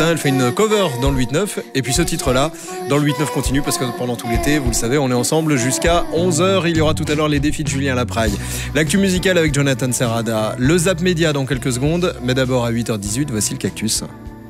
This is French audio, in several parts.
Elle fait une cover dans le 8-9 et puis ce titre-là dans le 8-9 continue parce que pendant tout l'été, vous le savez, on est ensemble jusqu'à 11h. Il y aura tout à l'heure les défis de Julien Lapraille. L'actu musicale avec Jonathan Serrada. Le Zap Média dans quelques secondes. Mais d'abord à 8h18, voici le Cactus.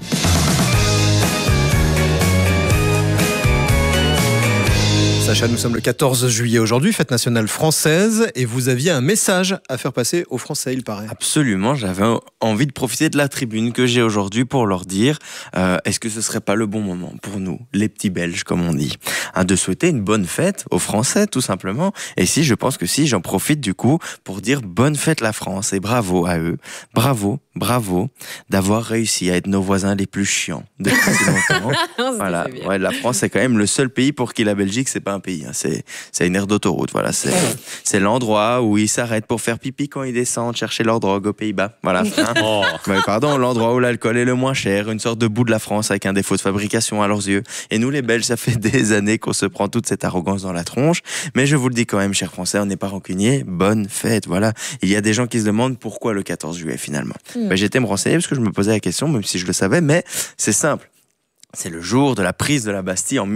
Sacha, nous sommes le 14 juillet aujourd'hui, fête nationale française, et vous aviez un message à faire passer aux Français, il paraît. Absolument, j'avais envie de profiter de la tribune que j'ai aujourd'hui pour leur dire est-ce que ce serait pas le bon moment pour nous, les petits Belges comme on dit, de souhaiter une bonne fête aux Français tout simplement. Et si, je pense que si, j'en profite du coup pour dire bonne fête la France et bravo à eux, bravo d'avoir réussi à être nos voisins les plus chiants depuis si longtemps. Voilà, ouais, la France c'est quand même le seul pays pour qui la Belgique c'est pas un pays, hein. C'est une aire d'autoroute, voilà, c'est l'endroit où ils s'arrêtent pour faire pipi quand ils descendent chercher leur drogue aux Pays-Bas, voilà. Hein. Mais pardon, l'endroit où l'alcool est le moins cher, une sorte de bout de la France avec un défaut de fabrication à leurs yeux. Et nous les Belges, ça fait des années qu'on se prend toute cette arrogance dans la tronche, mais je vous le dis quand même, chers Français, on n'est pas rancuniers, bonne fête, voilà. Il y a des gens qui se demandent pourquoi le 14 juillet finalement. Ben, j'étais me renseigner parce que je me posais la question, même si je le savais, mais c'est simple. C'est le jour de la prise de la Bastille en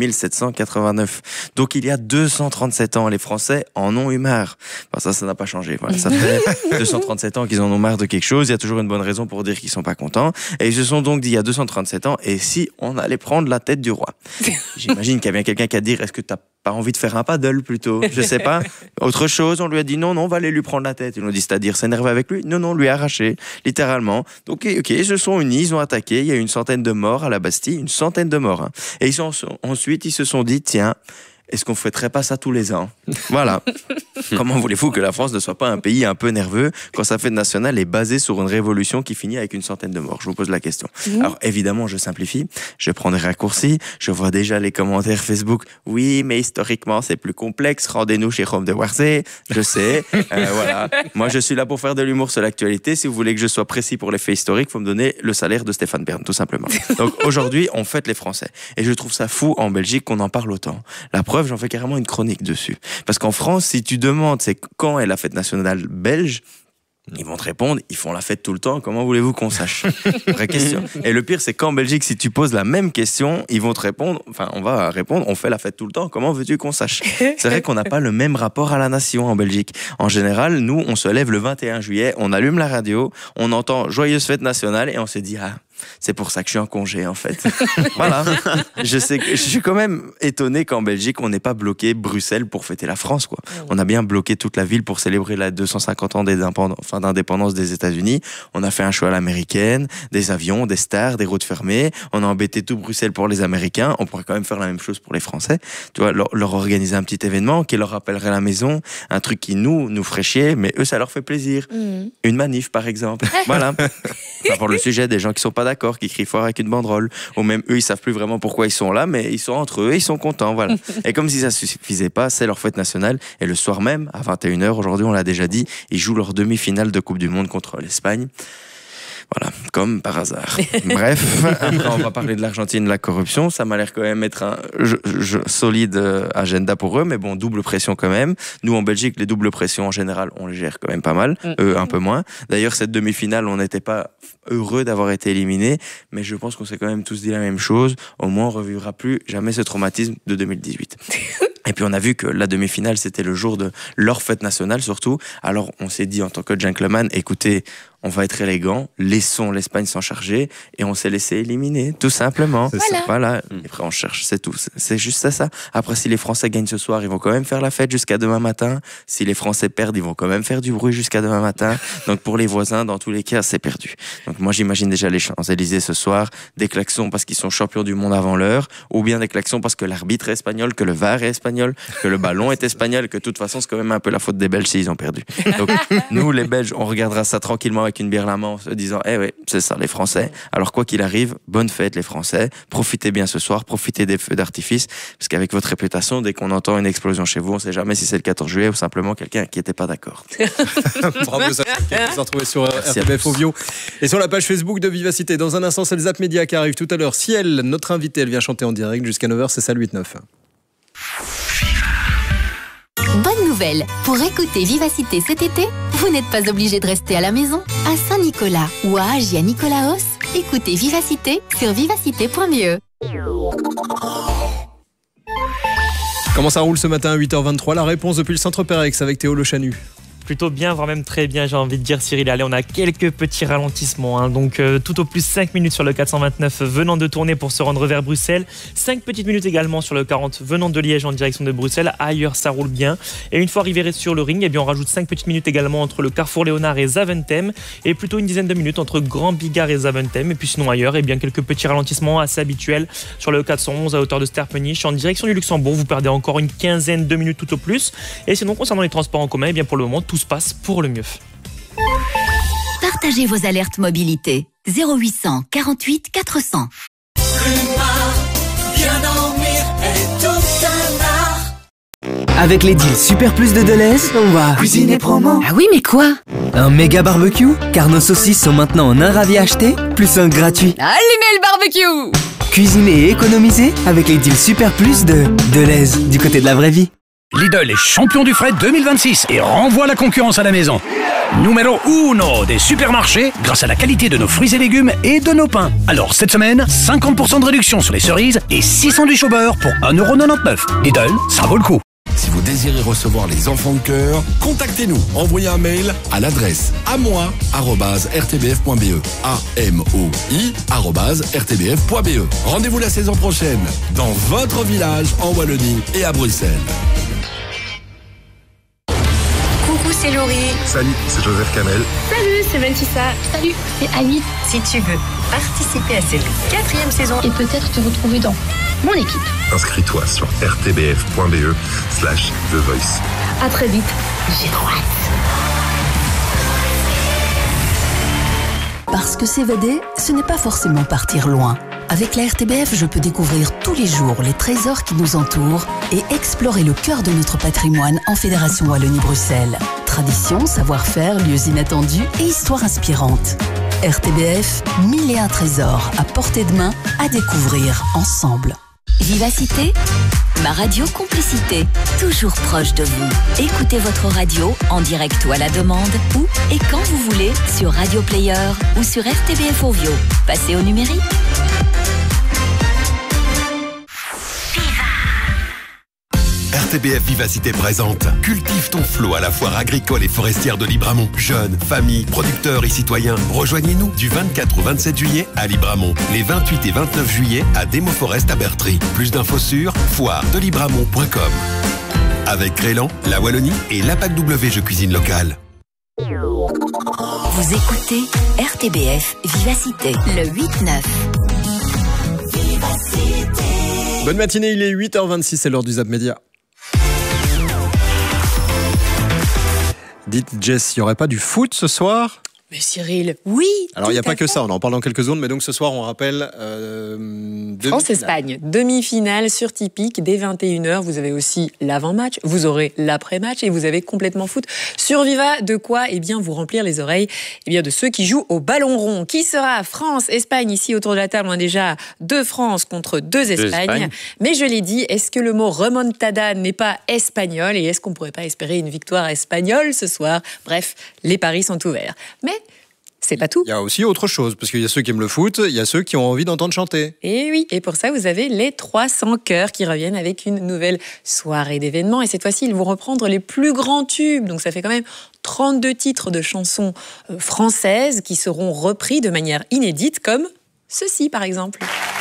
1789. Donc il y a 237 ans, les Français en ont eu marre. Enfin, ça n'a pas changé. Voilà. Ça fait 237 ans qu'ils en ont marre de quelque chose. Il y a toujours une bonne raison pour dire qu'ils sont pas contents. Et ils se sont donc dit il y a 237 ans, et si on allait prendre la tête du roi? J'imagine qu'il y a bien quelqu'un qui a dit est-ce que t'as pas envie de faire un paddle plutôt? Je sais pas. Autre chose, on lui a dit non, on va aller lui prendre la tête. Ils nous ont dit c'est-à-dire s'énerver avec lui? Non, lui arracher, littéralement. Donc ok, ils se sont unis, ils ont attaqué. Il y a eu une centaine de morts à la Bastille, une centaine de morts. Hein. Et ensuite, ils se sont dit tiens, est-ce qu'on ne fêterait pas ça tous les ans? Voilà. Comment voulez-vous que la France ne soit pas un pays un peu nerveux quand sa fête nationale est basée sur une révolution qui finit avec une centaine de morts? Je vous pose la question. Alors évidemment, je simplifie, je prends des raccourcis, je vois déjà les commentaires Facebook. Oui, mais historiquement, c'est plus complexe. Rendez-nous chez Rome de Warzé. Je sais. Voilà. Moi, je suis là pour faire de l'humour sur l'actualité. Si vous voulez que je sois précis pour les faits historiques, il faut me donner le salaire de Stéphane Bern, tout simplement. Donc aujourd'hui, on fête les Français. Et je trouve ça fou en Belgique qu'on en parle autant. La preuve, j'en fais carrément une chronique dessus. Parce qu'en France, si tu demandes c'est quand est la fête nationale belge, ils vont te répondre, ils font la fête tout le temps, comment voulez-vous qu'on sache? Vraie question. Et le pire, c'est qu'en Belgique, si tu poses la même question, ils vont te répondre, enfin, on va répondre, on fait la fête tout le temps, comment veux-tu qu'on sache? C'est vrai qu'on n'a pas le même rapport à la nation en Belgique. En général, nous, on se lève le 21 juillet, on allume la radio, on entend Joyeuse fête nationale et on se dit, c'est pour ça que je suis en congé, en fait. Voilà. Je suis quand même étonné qu'en Belgique, on n'ait pas bloqué Bruxelles pour fêter la France, quoi. On a bien bloqué toute la ville pour célébrer la 250 ans d'indépendance des États-Unis. On a fait un show à l'américaine, des avions, des stars, des routes fermées. On a embêté tout Bruxelles pour les Américains. On pourrait quand même faire la même chose pour les Français. Tu vois, leur organiser un petit événement qui leur rappellerait la maison, un truc qui nous ferait chier, mais eux, ça leur fait plaisir. Une manif, par exemple. Voilà. Enfin, pour le sujet, des gens qui sont pas d'accord, qui crient fort avec une banderole, ou même eux, ils savent plus vraiment pourquoi ils sont là, mais ils sont entre eux, ils sont contents, voilà. Et comme si ça suffisait pas, c'est leur fête nationale, et le soir même, à 21h, aujourd'hui, on l'a déjà dit, ils jouent leur demi-finale de Coupe du Monde contre l'Espagne. Voilà, comme par hasard. Bref, après on va parler de l'Argentine, de la corruption. Ça m'a l'air quand même être un solide agenda pour eux, mais bon, double pression quand même. Nous, en Belgique, les doubles pressions, en général, on les gère quand même pas mal. Eux, un peu moins. D'ailleurs, cette demi-finale, on n'était pas heureux d'avoir été éliminés, mais je pense qu'on s'est quand même tous dit la même chose. Au moins, on ne revivra plus jamais ce traumatisme de 2018. Et puis on a vu que la demi-finale, c'était le jour de leur fête nationale surtout. Alors on s'est dit en tant que gentleman, écoutez, on va être élégant, laissons l'Espagne s'en charger, et on s'est laissé éliminer, tout simplement. Voilà. Et après on cherche, c'est tout. C'est juste ça. Après, si les Français gagnent ce soir, ils vont quand même faire la fête jusqu'à demain matin. Si les Français perdent, ils vont quand même faire du bruit jusqu'à demain matin. Donc pour les voisins, dans tous les cas, c'est perdu. Donc moi j'imagine déjà les Champs-Élysées ce soir, des klaxons parce qu'ils sont champions du monde avant l'heure, ou bien des klaxons parce que l'arbitre est espagnol, que le VAR est espagnol, que le ballon est espagnol, que de toute façon c'est quand même un peu la faute des Belges s'ils ont perdu. Donc nous les Belges, on regardera ça tranquillement avec une bière à la main en se disant ouais, c'est ça les Français. Alors quoi qu'il arrive, bonne fête les Français, profitez bien ce soir, profitez des feux d'artifice, parce qu'avec votre réputation, dès qu'on entend une explosion chez vous, on sait jamais si c'est le 14 juillet ou simplement quelqu'un qui n'était pas d'accord. Bravo, ça vous retrouvez sur RTBF Ovio et sur la page Facebook de Vivacité. Dans un instant, c'est le Zap Média qui arrive tout à l'heure. Ciel, notre invitée, elle vient chanter en direct jusqu'à 9h, c'est ça le 8-9. Bonne nouvelle, pour écouter Vivacité cet été, vous n'êtes pas obligé de rester à la maison. À Saint-Nicolas ou à Agia Nikolaos, Écoutez Vivacité sur vivacité.be. Comment ça roule ce matin à 8h23? La réponse depuis le centre Pérex avec Théo Le Chanu. Plutôt bien, voire même très bien, j'ai envie de dire, Cyril. Allez, on a quelques petits ralentissements, donc tout au plus 5 minutes sur le 429 venant de tourner pour se rendre vers Bruxelles, 5 petites minutes également sur le 40 venant de Liège en direction de Bruxelles. Ailleurs ça roule bien, et une fois arrivé sur le ring, eh bien, on rajoute 5 petites minutes également entre le Carrefour Léonard et Zaventem, et plutôt une dizaine de minutes entre Grand Bigard et Zaventem. Et puis sinon ailleurs, eh bien, quelques petits ralentissements assez habituels sur le 411 à hauteur de Sterpenich en direction du Luxembourg. Vous perdez encore une quinzaine de minutes tout au plus. Et sinon concernant les transports en commun, eh bien, pour le moment tout se passe pour le mieux. Partagez vos alertes mobilité. 0800 48 400. Avec les deals Super Plus de Deleuze, on va cuisiner promo. Ah oui, mais quoi? Un méga barbecue, car nos saucisses sont maintenant en un ravi acheté, plus un gratuit. Allumez le barbecue! Cuisiner et économiser avec les deals Super Plus de Deleuze, du côté de la vraie vie. Lidl est champion du fret 2026 et renvoie la concurrence à la maison. Numéro 1 des supermarchés grâce à la qualité de nos fruits et légumes et de nos pains. Alors cette semaine, 50% de réduction sur les cerises et 6 sandwichs au beurre pour 1,99€. Lidl, ça vaut le coup. Si vous désirez recevoir les enfants de cœur, contactez-nous. Envoyez un mail à l'adresse amoi@rtbf.be. amoi@rtbf.be. Rendez-vous la saison prochaine dans votre village en Wallonie et à Bruxelles. Coucou, c'est Laurie. Salut, c'est Joseph Kamel. Salut, c'est Valtissa. Salut, c'est Annie. Si tu veux participer à cette 4e saison et peut-être te retrouver dans mon équipe, Inscris-toi sur rtbf.be/The Voice. à très vite. J'ai trop hâte. Parce que s'évader, ce n'est pas forcément partir loin. Avec la RTBF, je peux découvrir tous les jours les trésors qui nous entourent et explorer le cœur de notre patrimoine en Fédération Wallonie-Bruxelles. Tradition, savoir-faire, lieux inattendus et histoires inspirantes. RTBF, 1001 trésors à portée de main à découvrir ensemble. Vivacité, ma radio complicité, toujours proche de vous. Écoutez votre radio en direct ou à la demande, où et quand vous voulez, sur Radio Player ou sur RTBF Ovio. Passez au numérique. RTBF Vivacité présente Cultive ton flot à la foire agricole et forestière de Libramont. Jeunes, familles, producteurs et citoyens, rejoignez-nous du 24 au 27 juillet à Libramont. Les 28 et 29 juillet à Demo Forest à Bertry. Plus d'infos sur foiredelibramont.com. Avec Crélan, la Wallonie et l'APAC W Je Cuisine Locale. Vous écoutez RTBF Vivacité, le 8-9. Bonne matinée, il est 8h26, c'est l'heure du Zap Média. Dites Jess, il n'y aurait pas du foot ce soir ? Mais Cyril, oui. Alors il n'y a pas que ça, on en parle dans quelques secondes, mais donc ce soir on rappelle France-Espagne, demi-finale sur Tipeee dès 21h. Vous avez aussi l'avant-match, vous aurez l'après-match et vous avez complètement foot sur Viva. De quoi vous remplir les oreilles de ceux qui jouent au ballon rond. Qui sera France-Espagne? Ici autour de la table, on a déjà 2 France contre 2 Espagnes. Mais je l'ai dit, est-ce que le mot remontada n'est pas espagnol? Et est-ce qu'on ne pourrait pas espérer une victoire espagnole ce soir? Bref, les paris sont ouverts. Mais c'est pas tout. Il y a aussi autre chose, parce qu'il y a ceux qui aiment le foot, il y a ceux qui ont envie d'entendre chanter. Et oui, et pour ça, vous avez les 300 chœurs qui reviennent avec une nouvelle soirée d'événements. Et cette fois-ci, ils vont reprendre les plus grands tubes. Donc ça fait quand même 32 titres de chansons françaises qui seront repris de manière inédite, comme ceci par exemple.